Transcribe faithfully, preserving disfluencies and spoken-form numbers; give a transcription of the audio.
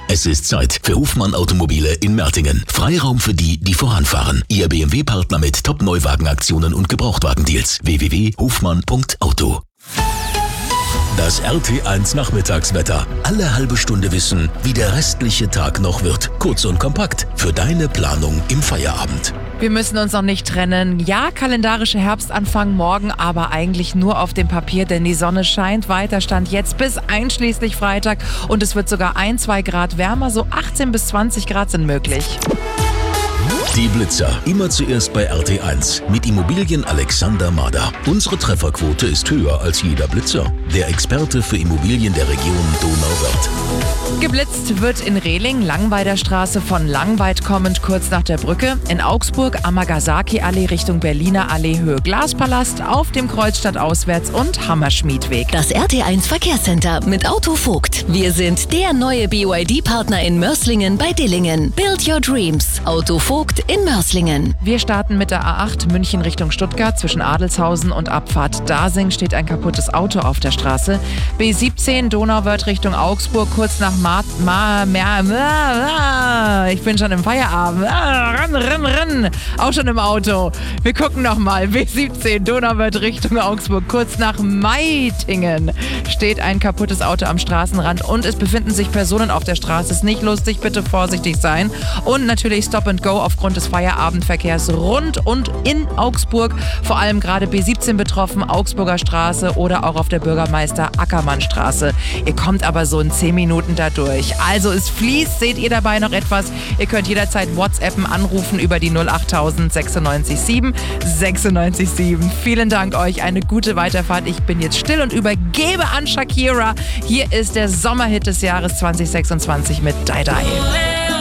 Es ist Zeit für Hofmann Automobile in Mertingen. Freiraum für die, die voranfahren. Ihr B M W-Partner mit Top-Neuwagenaktionen und Gebrauchtwagendeals. w w w punkt hofmann punkt auto. Das R T eins Nachmittagswetter. Alle halbe Stunde wissen, wie der restliche Tag noch wird. Kurz und kompakt für deine Planung im Feierabend. Wir müssen uns noch nicht trennen. Ja, kalendarische Herbstanfang morgen, aber eigentlich nur auf dem Papier, denn die Sonne scheint weiter, Stand jetzt bis einschließlich Freitag. Und es wird sogar ein, zwei Grad wärmer, so achtzehn bis zwanzig Grad sind möglich. Die Blitzer. Immer zuerst bei R T eins. Mit Immobilien Alexander Mader. Unsere Trefferquote ist höher als jeder Blitzer. Der Experte für Immobilien der Region Donauwörth. Geblitzt wird in Rehling, Langweider Straße von Langweid kommend kurz nach der Brücke. In Augsburg Amagasaki-Allee Richtung Berliner Allee Höhe Glaspalast, auf dem Kreuz stadtauswärts und Hammerschmiedweg. Das R T eins Verkehrscenter mit Autovogt. Wir sind der neue B Y D-Partner in Mörs-Lingen bei Dillingen. Build your dreams. Autovogt in Mörs-Lingen. Wir starten mit der A acht München Richtung Stuttgart. Zwischen Adelshausen und Abfahrt Dasing steht ein kaputtes Auto auf der Straße. B siebzehn Donauwörth Richtung Augsburg, kurz nach Ma... Ma... Ma... Ma ich bin schon im Feierabend. Renn, renn, renn. Auch schon im Auto. Wir gucken nochmal. B siebzehn Donauwörth Richtung Augsburg, kurz nach Meitingen steht ein kaputtes Auto am Straßenrand und es befinden sich Personen auf der Straße. Ist nicht lustig, bitte vorsichtig sein. Und natürlich Stop and Go aufgrund des Feierabendverkehrs rund und in Augsburg. Vor allem gerade B siebzehn betroffen, Augsburger Straße oder auch auf der Bürgermeister Ackermann Straße. Ihr kommt aber so in zehn Minuten da durch. Also es fließt, seht ihr dabei noch etwas? Ihr könnt jederzeit WhatsAppen, anrufen über die null acht null null sechs sieben sechs sechs sieben. Vielen Dank euch, eine gute Weiterfahrt. Ich bin jetzt still und übergebe an Shakira. Hier ist der Sommerhit des Jahres zwanzig sechsundzwanzig mit Die Die.